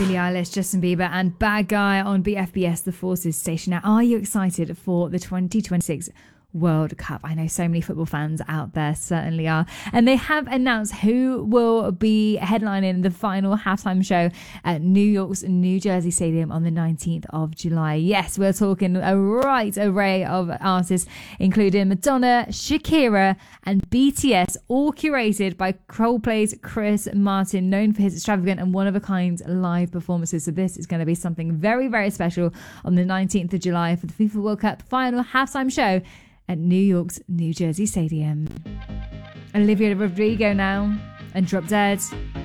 Billie Eilish, Justin Bieber and Bad Guy on BFBS The Forces station. Now, are you excited for the 2026 World Cup? I know so many football fans out there certainly are. And they have announced who will be headlining the final halftime show at New York's New Jersey Stadium on the 19th of July. Yes, we're talking a right array of artists, including Madonna, Shakira and BTS, all curated by Coldplay's Chris Martin, known for his extravagant and one-of-a-kind live performances. So this is going to be something very, very special on the 19th of July for the FIFA World Cup final halftime show at New York's New Jersey Stadium. Olivia Rodrigo now and Drop Dead.